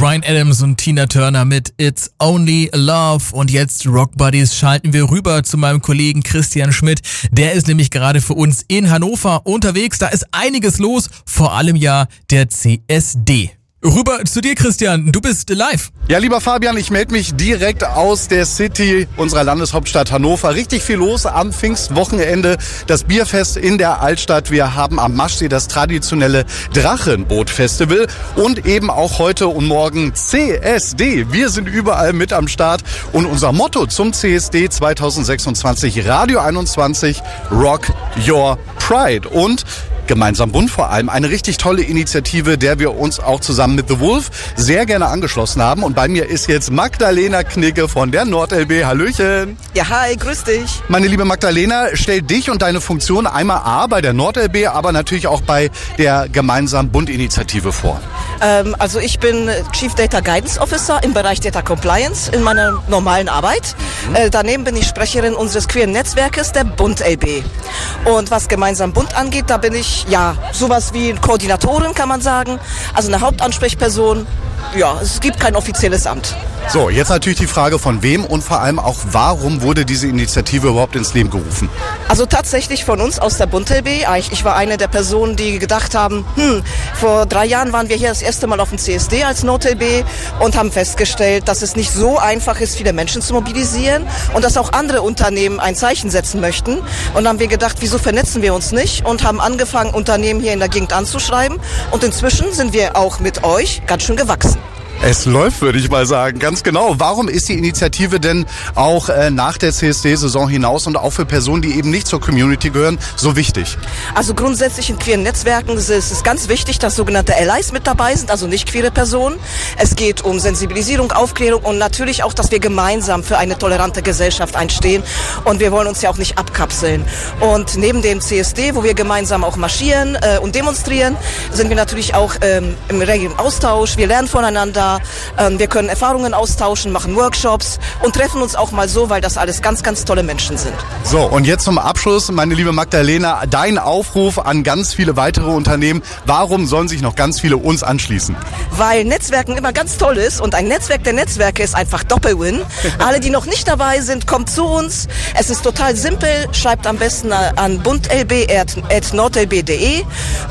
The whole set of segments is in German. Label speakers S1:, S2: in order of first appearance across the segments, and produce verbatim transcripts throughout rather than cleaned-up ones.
S1: Bryan Adams und Tina Turner mit It's Only Love. Und jetzt, Rock Buddies, schalten wir rüber zu meinem Kollegen Christian Schmidt. Der ist nämlich gerade für uns in Hannover unterwegs. Da ist einiges los, vor allem ja der C S D. Rüber zu dir, Christian. Du bist live.
S2: Ja, lieber Fabian, ich melde mich direkt aus der City unserer Landeshauptstadt Hannover. Richtig viel los am Pfingstwochenende. Das Bierfest in der Altstadt. Wir haben am Maschsee das traditionelle Drachenboot-Festival. Und eben auch heute und morgen C S D. Wir sind überall mit am Start. Und unser Motto zum C S D zwanzig sechsundzwanzig, Radio einundzwanzig, Rock Your Pride. Und Gemeinsam Bunt vor allem, eine richtig tolle Initiative, der wir uns auch zusammen mit The Wolf sehr gerne angeschlossen haben. Und bei mir ist jetzt Magdalena Knigge von der NordLB. Hallöchen.
S3: Ja, hi, grüß dich.
S2: Meine liebe Magdalena, stell dich und deine Funktion einmal A bei der NordLB, aber natürlich auch bei der Gemeinsam Bunt Initiative vor.
S3: Ähm, also ich bin Chief Data Guidance Officer im Bereich Data Compliance in meiner normalen Arbeit. Mhm. Äh, daneben bin ich Sprecherin unseres queeren Netzwerkes, der Bund L B. Und was Gemeinsam Bunt angeht, da bin ich ja sowas wie Koordinatorin, kann man sagen. Also eine Hauptansprechperson. Ja, es gibt kein offizielles Amt.
S2: So, jetzt natürlich die Frage, von wem und vor allem auch, warum wurde diese Initiative überhaupt ins Leben gerufen?
S3: Also tatsächlich von uns aus der Bund L B. Ich war eine der Personen, die gedacht haben, hm, vor drei Jahren waren wir hier das erste Mal auf dem C S D als NordLB und haben festgestellt, dass es nicht so einfach ist, viele Menschen zu mobilisieren und dass auch andere Unternehmen ein Zeichen setzen möchten. Und dann haben wir gedacht, wieso vernetzen wir uns nicht, und haben angefangen, Unternehmen hier in der Gegend anzuschreiben. Und inzwischen sind wir auch mit euch ganz schön gewachsen.
S2: Es läuft, würde ich mal sagen, ganz genau. Warum ist die Initiative denn auch äh, nach der C S D-Saison hinaus und auch für Personen, die eben nicht zur Community gehören, so wichtig?
S3: Also grundsätzlich in queeren Netzwerken ist es ganz wichtig, dass sogenannte Allies mit dabei sind, also nicht queere Personen. Es geht um Sensibilisierung, Aufklärung und natürlich auch, dass wir gemeinsam für eine tolerante Gesellschaft einstehen. Und wir wollen uns ja auch nicht abkapseln. Und neben dem C S D, wo wir gemeinsam auch marschieren äh, und demonstrieren, sind wir natürlich auch ähm, im regen Austausch. Wir lernen voneinander. Wir können Erfahrungen austauschen, machen Workshops und treffen uns auch mal so, weil das alles ganz, ganz tolle Menschen sind.
S2: So, und jetzt zum Abschluss, meine liebe Magdalena, dein Aufruf an ganz viele weitere Unternehmen. Warum sollen sich noch ganz viele uns anschließen?
S3: Weil Netzwerken immer ganz toll ist und ein Netzwerk der Netzwerke ist einfach Doppelwin. Alle, die noch nicht dabei sind, kommt zu uns. Es ist total simpel. Schreibt am besten an bundlb at nordlb punkt de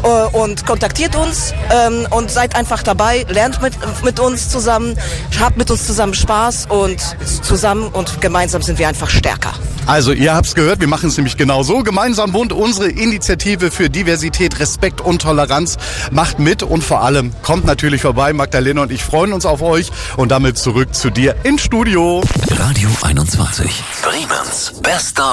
S3: und kontaktiert uns und seid einfach dabei, lernt mit, mit uns zusammen, habt mit uns zusammen Spaß und zusammen und gemeinsam sind wir einfach stärker.
S2: Also, ihr habt's gehört, wir machen es nämlich genau so. Gemeinsam Bunt, unsere Initiative für Diversität, Respekt und Toleranz, macht mit und vor allem kommt natürlich vorbei. Magdalena und ich freuen uns auf euch und damit zurück zu dir ins Studio.
S4: Radio einundzwanzig, Bremens bester